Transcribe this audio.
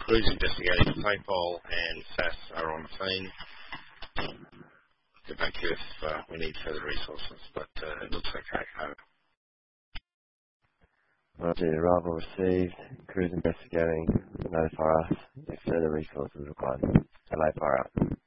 Crews investigating PayPal and SAS are on scene. Get back to you if we need further resources, but it looks okay. Roger, arrival received. Crews investigating. Notify us if further resources required. Hello, fire up.